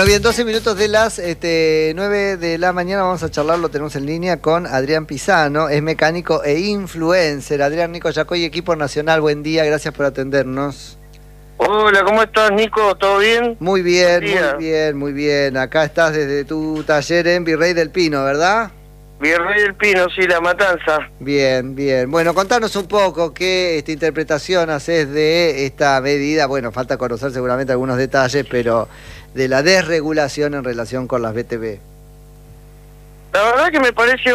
bien, 12 minutos de las 9 de la mañana vamos a charlar, lo tenemos en línea con Adrián Pisano, es mecánico e influencer. Adrián, Nico Yacoy, equipo nacional, buen día, gracias por atendernos. Hola, ¿cómo estás, Nico? ¿Todo bien? Muy bien, muy bien, muy bien. Acá estás desde tu taller en Virrey del Pino, ¿verdad? Virrey del Pino, sí, La Matanza. Bien, bien. Bueno, contanos un poco qué interpretación haces de esta medida. Bueno, falta conocer seguramente algunos detalles, pero de la desregulación en relación con las BTV. La verdad que me parece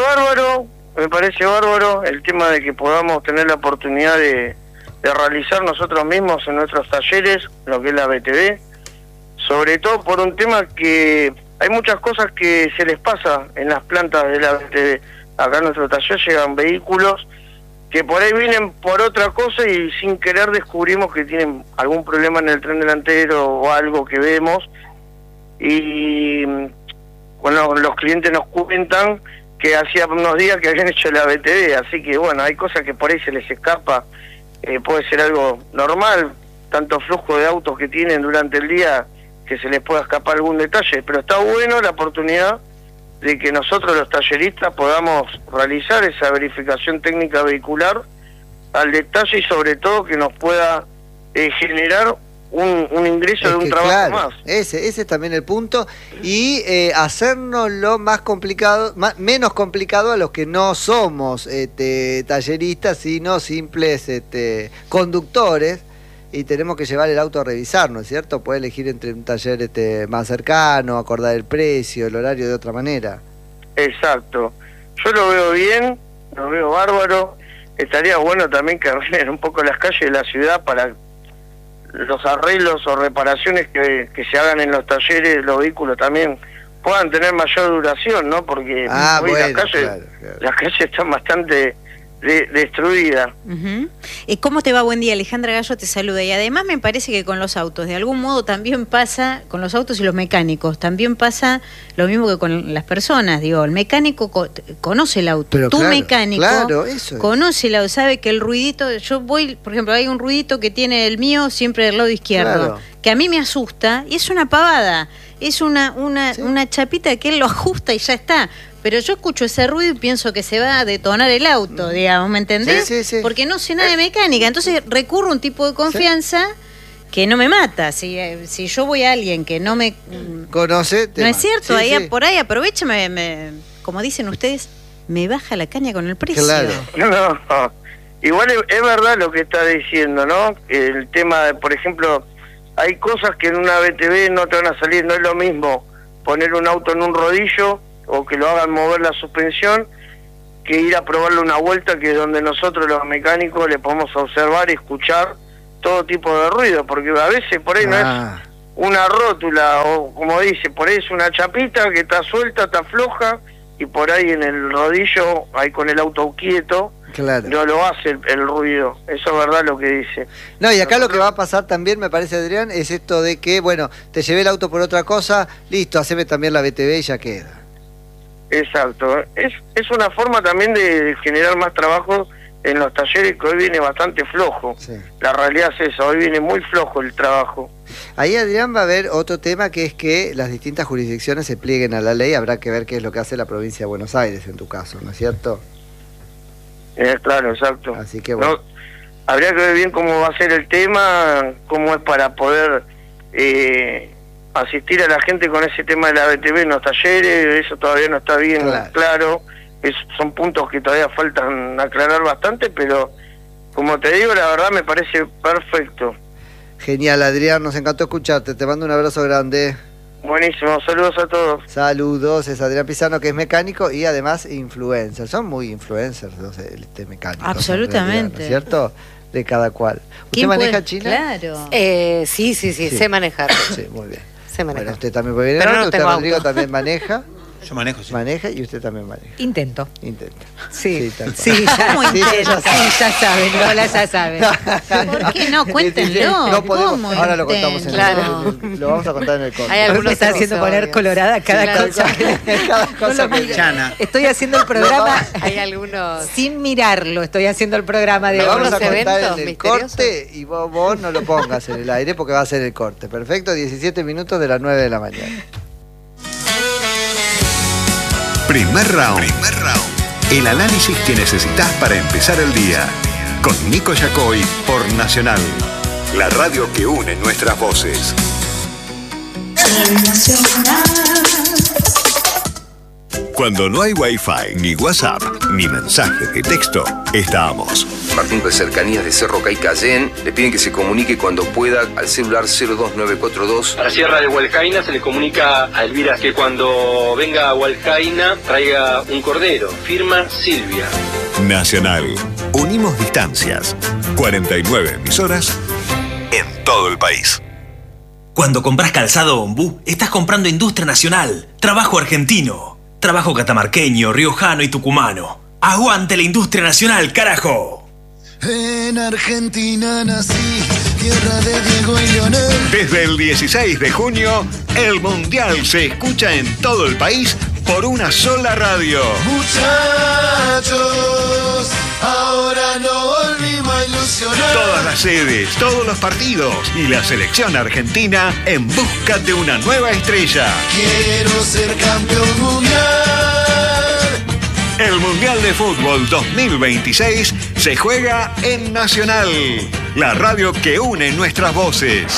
bárbaro el tema de que podamos tener la oportunidad de realizar nosotros mismos en nuestros talleres lo que es la BTV, sobre todo por un tema que hay muchas cosas que se les pasa en las plantas de la BTV. Acá en nuestro taller llegan vehículos que por ahí vienen por otra cosa y sin querer descubrimos que tienen algún problema en el tren delantero o algo que vemos, y bueno, los clientes nos cuentan que hacía unos días que habían hecho la BTV, así que bueno, hay cosas que por ahí se les escapa. Puede ser algo normal, tanto flujo de autos que tienen durante el día que se les pueda escapar algún detalle, pero está bueno la oportunidad de que nosotros los talleristas podamos realizar esa verificación técnica vehicular al detalle y sobre todo que nos pueda generar un ingreso de un trabajo claro, más. Ese es también el punto, y hacernos lo más complicado, menos complicado a los que no somos talleristas, sino simples conductores, y tenemos que llevar el auto a revisar, ¿no es cierto? Puede elegir entre un taller más cercano, acordar el precio, el horario de otra manera. Exacto. Yo lo veo bien, lo veo bárbaro. Estaría bueno también que arreglen un poco las calles de la ciudad para los arreglos o reparaciones que se hagan en los talleres, los vehículos también puedan tener mayor duración, ¿no? Porque hoy bueno, las calles están bastante destruida. ¿Cómo te va? Buen día, Alejandra Gallo te saluda. Y además me parece que con los autos, de algún modo también pasa, con los autos y los mecánicos, también pasa lo mismo que con las personas. Digo, el mecánico conoce el auto. Pero tu mecánico conoce el auto, sabe que el ruidito, yo voy, por ejemplo, hay un ruidito que tiene el mío siempre del lado izquierdo, que a mí me asusta, y es una pavada, es una chapita que él lo ajusta y ya está. Pero yo escucho ese ruido y pienso que se va a detonar el auto, digamos, ¿me entendés? Sí. Porque no sé nada de mecánica, entonces recurro a un tipo de confianza que no me mata. Si yo voy a alguien que no me conoce, no es cierto, por ahí aprovecha, como dicen ustedes, me baja la caña con el precio. Claro. No. Igual es verdad lo que está diciendo, ¿no? El tema de, por ejemplo, hay cosas que en una BTV no te van a salir, no es lo mismo poner un auto en un rodillo o que lo hagan mover la suspensión, que ir a probarle una vuelta, que es donde nosotros los mecánicos le podemos observar y escuchar todo tipo de ruido, porque a veces por ahí no es una rótula, o como dice, por ahí es una chapita que está suelta, está floja, y por ahí en el rodillo, ahí con el auto quieto, no lo hace el ruido. Eso es verdad lo que dice. No, y acá lo que va a pasar también, me parece, Adrián, es esto de que, bueno, te llevé el auto por otra cosa, listo, haceme también la BTV y ya queda. Exacto, es una forma también de generar más trabajo en los talleres, que hoy viene bastante flojo. La realidad es eso, hoy viene muy flojo el trabajo. Ahí, Adrián, va a haber otro tema, que es que las distintas jurisdicciones se plieguen a la ley. Habrá que ver qué es lo que hace la provincia de Buenos Aires en tu caso, ¿no es cierto? Claro, exacto. Así que bueno, habría que ver bien cómo va a ser el tema, cómo es para poder asistir a la gente con ese tema de la BTV en los talleres. Eso todavía no está bien claro. Son puntos que todavía faltan aclarar bastante, pero como te digo, la verdad me parece perfecto. Genial, Adrián, nos encantó escucharte, te mando un abrazo grande. Buenísimo, saludos a todos. Saludos, es Adrián Pisano, que es mecánico y además influencer. Son muy influencers los mecánicos. Absolutamente. ¿No es cierto? De cada cual. ¿Usted maneja, China? Claro. Sí, sé manejar. Sí, muy bien. Sé manejar. Bueno, usted también puede venir. Pero no usted, tengo Rodrigo, auto. también maneja. Yo manejo, sí. Maneja y usted también maneja. Intento. Sí, ya saben, Lola ya sabe. ¿Por qué no? Cuéntenlo. No podemos, ahora lo contamos en lo vamos a contar en el corte. Hay algunos está haciendo poner colorada cada cosa. Cada cosa Estoy haciendo el programa. Hay algunos sin mirarlo, estoy haciendo el programa de lo vamos a contar eventos en el corte y vos no lo pongas en el aire porque va a ser el corte. Perfecto, 17 minutos de las 9 de la mañana. Primer round. El análisis que necesitas para empezar el día. Con Nico Yacoy por Nacional. La radio que une nuestras voces. Cuando no hay Wi-Fi, ni WhatsApp, ni mensaje de texto, estamos. Martín de Cercanías de Cerro Caicayén le piden que se comunique cuando pueda al celular 02942. A la Sierra de Hualcaina se le comunica a Elvira que cuando venga a Hualcaina traiga un cordero. Firma Silvia. Nacional. Unimos distancias. 49 emisoras en todo el país. Cuando compras calzado Ombú, estás comprando industria nacional, trabajo argentino. Trabajo catamarqueño, riojano y tucumano. ¡Aguante la industria nacional, carajo! En Argentina nací, tierra de Diego y Leonel. Desde el 16 de junio, el Mundial se escucha en todo el país por una sola radio. Muchachos, ahora no volvimos a ilusionar. Todas las sedes, todos los partidos y la selección argentina en busca de una nueva estrella. Quiero ser campeón mundial. El Mundial de Fútbol 2026 se juega en Nacional, la radio que une nuestras voces.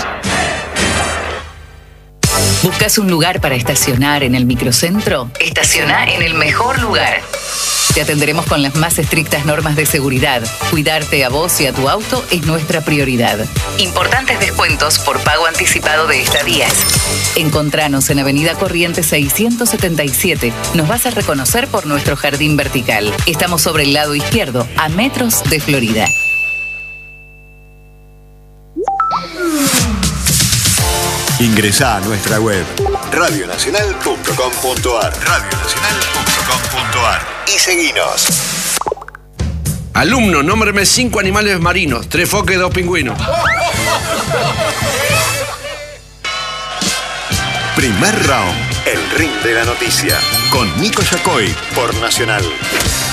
¿Buscas un lugar para estacionar en el microcentro? Estaciona en el mejor lugar. Te atenderemos con las más estrictas normas de seguridad. Cuidarte a vos y a tu auto es nuestra prioridad. Importantes descuentos por pago anticipado de estadías. Encontranos en Avenida Corrientes 677. Nos vas a reconocer por nuestro jardín vertical. Estamos sobre el lado izquierdo, a metros de Florida. Ingresá a nuestra web radionacional.com.ar y seguinos. Alumno, nómbreme 5 animales marinos, 3 foques y 2 pingüinos. Primer round, el ring de la noticia, con Nico Yacoy por Nacional.